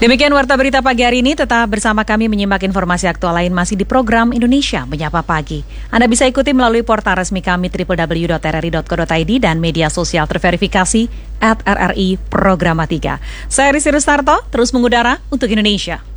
Demikian Warta Berita Pagi hari ini, tetap bersama kami menyimak informasi aktual lain masih di program Indonesia Menyapa Pagi. Anda bisa ikuti melalui portal resmi kami www.rri.co.id dan media sosial terverifikasi @RRI Programa 3. Saya Rizky Rustarto, terus mengudara untuk Indonesia.